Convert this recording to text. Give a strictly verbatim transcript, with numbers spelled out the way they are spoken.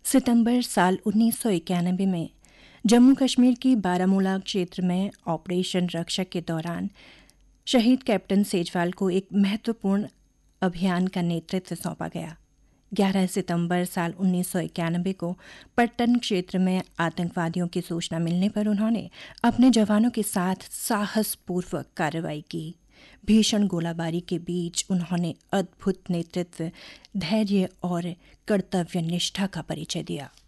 सितंबर साल उन्नीस सौ इक्यानवे में जम्मू कश्मीर की बारामूला क्षेत्र में ऑपरेशन रक्षक के दौरान शहीद कैप्टन सेजवाल को एक महत्वपूर्ण अभियान का नेतृत्व सौंपा गया। ग्यारह सितंबर साल उन्नीस सौ इक्यानवे को पट्टन क्षेत्र में आतंकवादियों की सूचना मिलने पर उन्होंने अपने जवानों के साथ साहसपूर्वक कार्रवाई की। भीषण गोलाबारी के बीच उन्होंने अद्भुत नेतृत्व, धैर्य और कर्तव्य निष्ठा का परिचय दिया।